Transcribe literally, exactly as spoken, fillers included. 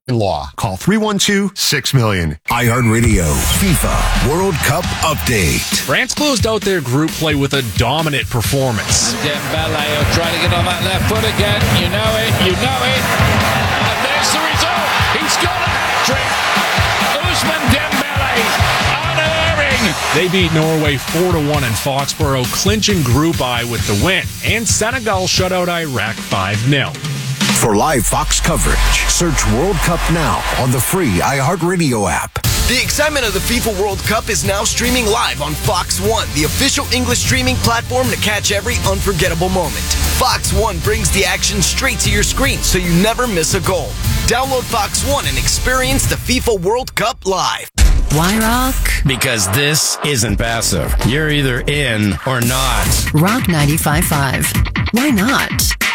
law. Call three one two, six million. iHeartRadio FIFA World Cup update. France closed out their group play with a dominant performance. Dembele will try to get on that left foot again. You know it, you know it. And there's the result. He's got a hat-trick. Ousmane Dembele, unerring. They beat Norway four to one in Foxborough, clinching Group I with the win. And Senegal shut out Iraq five nil. For live Fox coverage, search World Cup now on the free iHeartRadio app. The excitement of the FIFA World Cup is now streaming live on Fox One, the official English streaming platform to catch every unforgettable moment. Fox One brings the action straight to your screen so you never miss a goal. Download Fox One and experience the FIFA World Cup live. Why rock? Because this isn't passive. You're either in or not. Rock ninety-five point five. Why not?